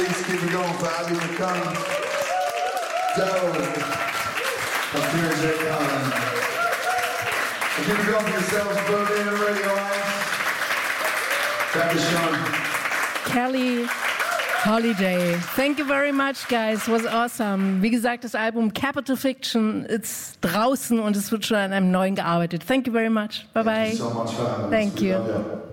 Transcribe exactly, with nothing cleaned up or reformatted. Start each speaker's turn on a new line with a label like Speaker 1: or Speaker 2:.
Speaker 1: Please keep it going for Abby McCombs. Doe. From here in Jay Collins. And keep it going for yourselves, Berlin and Radio Ice. Thank you, Sean.
Speaker 2: Kelly Holiday. Thank you very much, guys. It was awesome. Wie gesagt, das Album Capital Fiction ist draußen und es wird schon an einem neuen gearbeitet. Thank you very much. Bye bye.
Speaker 1: Thank you so much for having us.
Speaker 2: Thank
Speaker 1: We
Speaker 2: you.
Speaker 1: love you.